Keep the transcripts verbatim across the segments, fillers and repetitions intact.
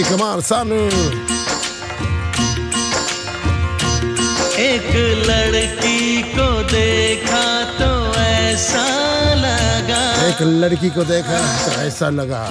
कुमार सानू एक लड़की को देखा तो ऐसा लगा एक लड़की को देखा तो ऐसा लगा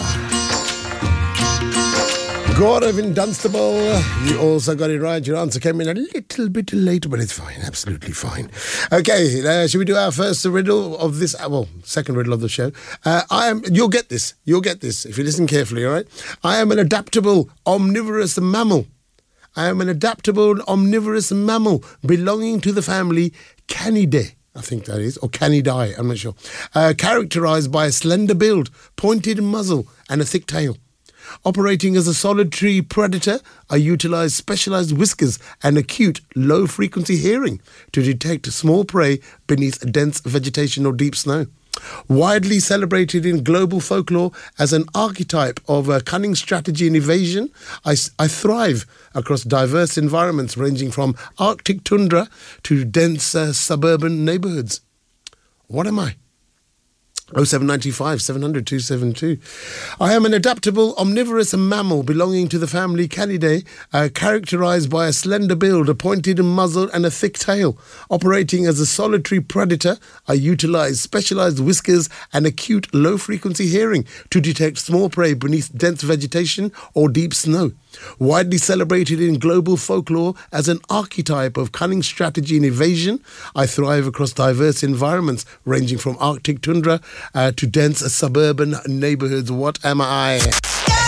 Gaurav in Dunstable, you also got it right. Your answer came in a little bit late, but it's fine, absolutely fine. Okay, uh, should we do our first riddle of this, uh, well, second riddle of the show? Uh, I am, you'll get this, you'll get this, if you listen carefully, all right? I am an adaptable, omnivorous mammal. I am an adaptable, omnivorous mammal belonging to the family Canidae. I think that is, or Canidae, I'm not sure. Uh, characterized by a slender build, pointed muzzle, and a thick tail. Operating as a solitary predator, I utilize specialized whiskers and acute low-frequency hearing to detect small prey beneath dense vegetation or deep snow. Widely celebrated in global folklore as an archetype of a cunning strategy and evasion, I, I thrive across diverse environments ranging from Arctic tundra to dense uh, suburban neighborhoods. What am I? oh seven nine five, seven hundred, two seven two. I am an adaptable, omnivorous mammal belonging to the family Canidae, uh, characterized by a slender build, a pointed muzzle and a thick tail. Operating as a solitary predator, I utilize specialized whiskers and acute low-frequency hearing to detect small prey beneath dense vegetation or deep snow. Widely celebrated in global folklore as an archetype of cunning strategy and evasion, I thrive across diverse environments ranging from Arctic tundra uh, to dense suburban neighborhoods. What am I?